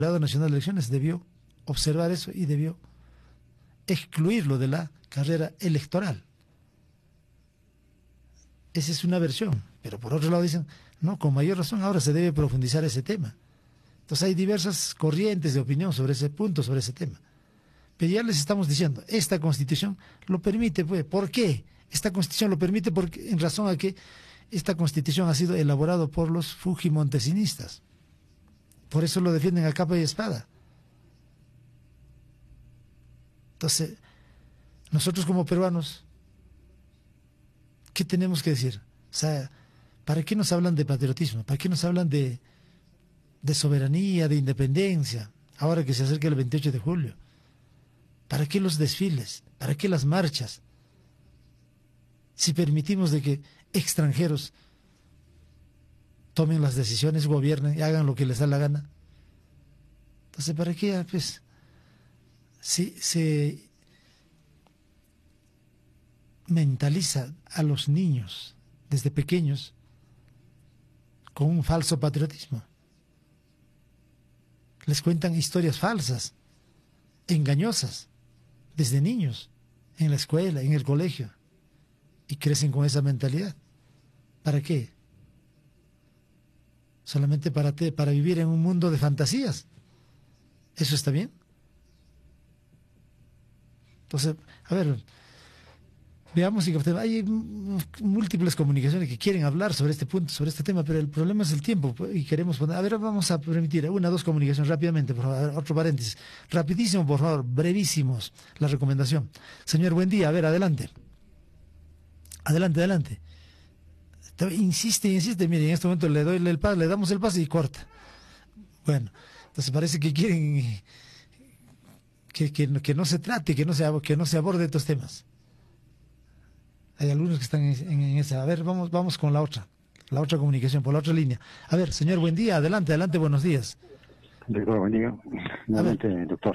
Jurado Nacional de Elecciones debió observar eso y debió excluirlo de la carrera electoral. Esa es una versión, pero por otro lado dicen, no, con mayor razón ahora se debe profundizar ese tema. Entonces hay diversas corrientes de opinión sobre ese punto, sobre ese tema. Pero ya les estamos diciendo, esta Constitución lo permite, pues. ¿Por qué? Esta Constitución lo permite porque, en razón a que esta Constitución ha sido elaborada por los fujimontesinistas. Por eso lo defienden a capa y espada. Entonces, nosotros como peruanos, ¿qué tenemos que decir? O sea, ¿para qué nos hablan de patriotismo? ¿Para qué nos hablan de soberanía, de independencia, ahora que se acerca el 28 de julio? ¿Para qué los desfiles? ¿Para qué las marchas? Si permitimos de que extranjeros tomen las decisiones, gobiernen y hagan lo que les da la gana. Entonces, ¿para qué? Pues, si se mentaliza a los niños desde pequeños con un falso patriotismo. Les cuentan historias falsas, engañosas, desde niños, en la escuela, en el colegio, y crecen con esa mentalidad. ¿Para qué? Solamente para vivir en un mundo de fantasías. ¿Eso está bien? Entonces, a ver, veamos si hay múltiples comunicaciones que quieren hablar sobre este punto, sobre este tema, pero el problema es el tiempo y queremos poner, a ver, vamos a permitir dos comunicaciones rápidamente, por favor, otro paréntesis, rapidísimo, por favor, brevísimos, la recomendación. Señor, buen día, a ver, adelante. Adelante. Insiste, mire, en este momento le doy el pase, le damos el pase y corta. Bueno, entonces parece que quieren que no se trate, que no se aborde estos temas. Hay algunos que están en esa. A ver, vamos con la otra comunicación, por la otra línea. A ver, señor, buen día, adelante, buenos días. Doctor, buen día. Nuevamente, doctor.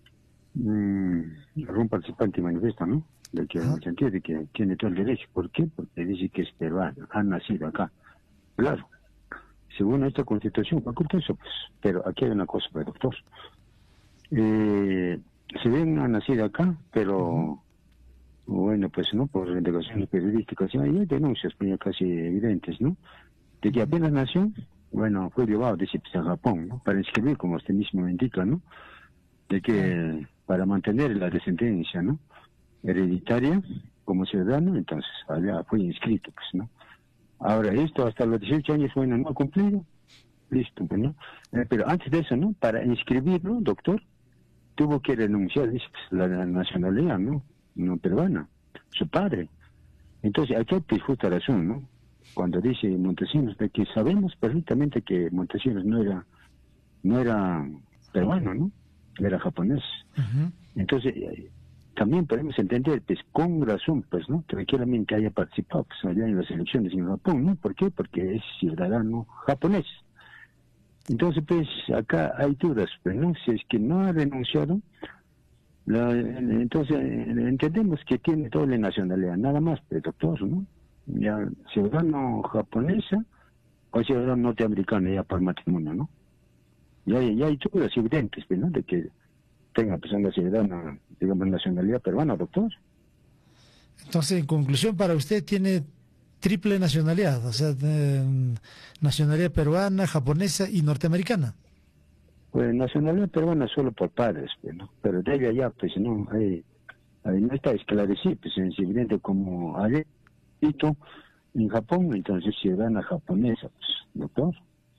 Algún participante manifiesta, ¿no? De que, en el sentido de que tiene todo el derecho. ¿Por qué? Porque dice que es peruano, ha nacido acá. Claro, según esta Constitución, faculta eso, pues. Pero aquí hay una cosa, pues, doctor. Si bien ha nacido acá, pero... Bueno, pues no, por investigaciones periodísticas, ya hay denuncias ya casi evidentes, ¿no? De que apenas nació, bueno, fue llevado, dice, pues, a Japón, ¿no? Para inscribir, como usted mismo indica, ¿no? De que para mantener la descendencia, ¿no? Hereditaria como ciudadano, entonces allá fue inscrito, pues, ¿no? Ahora, esto hasta los 18 años, bueno, no ha cumplido, listo, pues, ¿no? Pero antes de eso, ¿no? Para inscribirlo, doctor, tuvo que renunciar, dice, pues, la nacionalidad, ¿no? No peruana, su padre. Entonces, aquí hay pues, justa razón, ¿no? Cuando dice Montesinos, de que sabemos perfectamente que Montesinos no era peruano, ¿no? Era japonés. Entonces, también podemos entender, pues, con razón, pues, ¿no? Tranquilamente haya participado, pues, allá en las elecciones en Japón, ¿no? ¿Por qué? Porque es ciudadano japonés. Entonces, pues, acá hay dudas, pues, ¿no? Si es que no ha renunciado, entonces entendemos que tiene doble nacionalidad, nada más, pero doctor, ¿no? Ya ciudadano japonesa o ciudadano norteamericano ya por matrimonio, ¿no? Ya hay dudas evidentes, ¿no? De que tenga persona ciudadana, digamos, nacionalidad peruana, doctor. Entonces, en conclusión, para usted tiene triple nacionalidad, o sea, nacionalidad peruana, japonesa y norteamericana. Pues nacionalidad peruana solo por padres, pues, ¿no? Pero de allá, pues, no, ahí no está esclarecido, pues, es evidente como hay en Japón, entonces ciudadana japonesa, pues, doctor.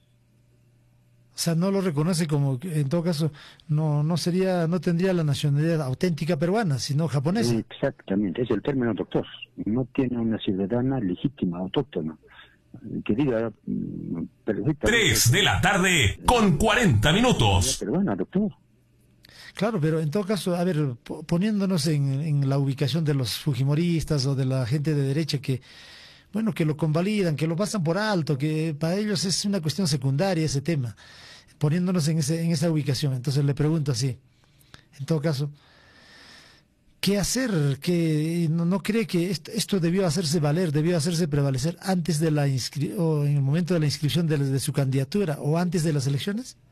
O sea, no lo reconoce como, en todo caso, no tendría la nacionalidad auténtica peruana, sino japonesa. Exactamente, es el término, doctor. No tiene una ciudadana legítima, autóctona. Que diga 3 de la tarde con 40 minutos. Peruana, doctor. Claro, pero en todo caso, a ver, poniéndonos en la ubicación de los fujimoristas o de la gente de derecha que, bueno, que lo convalidan, que lo pasan por alto, que para ellos es una cuestión secundaria ese tema, poniéndonos en esa ubicación. Entonces le pregunto así, en todo caso, ¿qué hacer? ¿No cree que esto debió hacerse valer, debió hacerse prevalecer antes de o en el momento de la inscripción de su candidatura o antes de las elecciones?